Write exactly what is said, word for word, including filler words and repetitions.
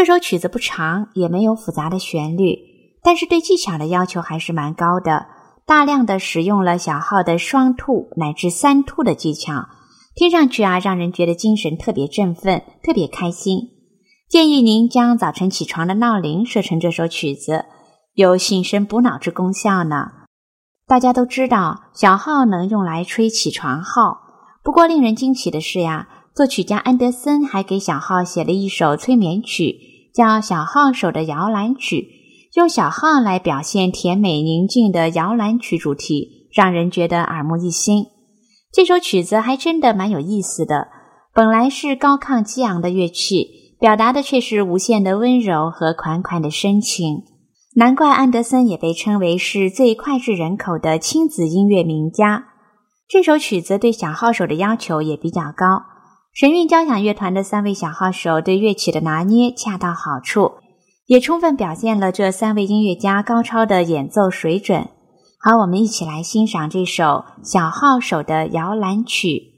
这首曲子不长，也没有复杂的旋律，但是对技巧的要求还是蛮高的，大量的使用了小号的双吐乃至三吐的技巧，听上去啊，让人觉得精神特别振奋，特别开心。建议您将早晨起床的闹铃设成这首曲子，有醒神补脑之功效呢。大家都知道，小号能用来吹起床号，不过令人惊奇的是呀，作曲家安德森还给小号写了一首催眠曲，叫《小号手的摇篮曲》，用小号来表现甜美宁静的摇篮曲主题，让人觉得耳目一新。这首曲子还真的蛮有意思的，本来是高亢激昂的乐器，表达的却是无限的温柔和款款的深情。难怪安德森也被称为是最脍炙人口的亲子音乐名家。这首曲子对小号手的要求也比较高，神韵交响乐团的三位小号手对乐器的拿捏恰到好处，也充分表现了这三位音乐家高超的演奏水准。好，我们一起来欣赏这首小号手的摇篮曲。